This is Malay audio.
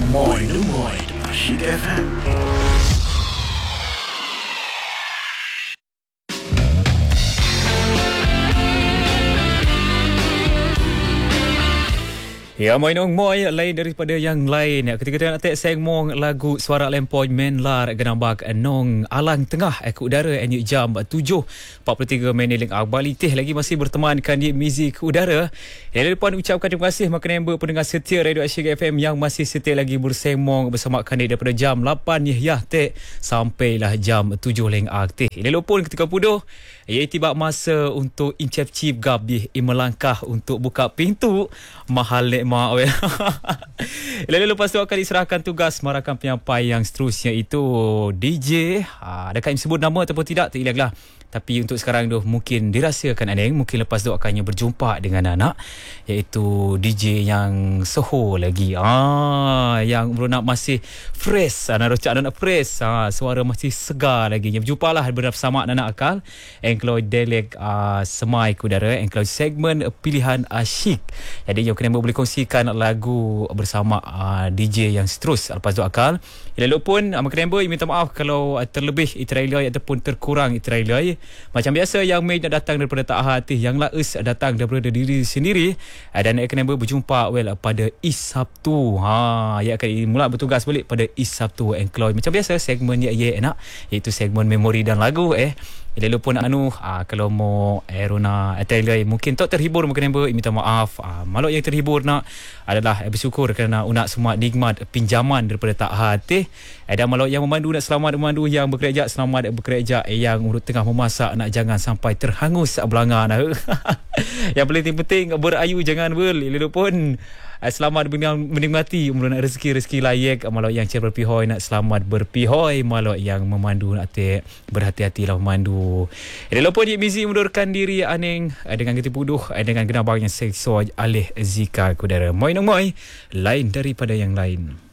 Moin Moin Asyik FM. Ya, Moinong Moi lain daripada yang lain. Ketika kita nak segmong lagu Suara Lempoi Menlar Genambak Nong Alang Tengah ke udara NU jam 7.43 Meneling Balitih lagi masih bertemankan di Muzik Udara. Yang depan ucapkan terima kasih maka member pendengar setia Radio Asyik FM yang masih setia lagi bersembang bersama kami daripada jam 8 ya sampailah jam 7 leng aktif. Ini pun ketika puduh ia tiba masa untuk Incep Chief Gab melangkah untuk buka pintu mahal mak weh. Lalu lepas tu akan diserahkan tugas merakam penyampai yang seterusnya itu DJ. Adakah yang sebut nama ataupun tidak lah. Tapi untuk sekarang tu mungkin dirahsiakan aneng. Mungkin lepas tu akannya berjumpa dengan anak iaitu DJ yang soho lagi. Yang berunak masih fresh. Anak fresh. Suara masih segar lagi. Berjumpalah bersama anak akal. Engkau delek semai kudara. Engkau segmen pilihan asyik. Jadi yang kena boleh kongsikan lagu bersama DJ yang seterus lepas tu akal. Lalu pun Maknamba minta maaf kalau terlebih trailer ataupun terkurang trailer. Macam biasa yang main datang daripada tak hati, yang laes datang daripada diri sendiri dan Maknamba berjumpa pada Sabtu. Ia akan mula bertugas balik pada Sabtu Encloy. Macam biasa segmen enak iaitu segmen memori dan lagu Lalu pun kalau mau Rona trailer mungkin tak terhibur mungkin minta maaf. Maluk yang terhibur nak adalah bersyukur kerana unak semua nikmat pinjaman daripada tak hati. Dan maluk yang memandu nak selamat memandu, yang bekerja selamat bekerja, yang urut tengah memasak nak jangan sampai terhangus belangan. Yang paling penting berayu jangan lalu pun selamat menikmati nak rezeki layak. Maluk yang cer berpihoi nak selamat berpihoi, maluk yang memandu nak berhati-hatilah memandu. Lalu pun Mizi mundurkan diri aneng dengan kita puduh dengan genabang yang seksual alih zika kudara. Moi lain daripada yang lain.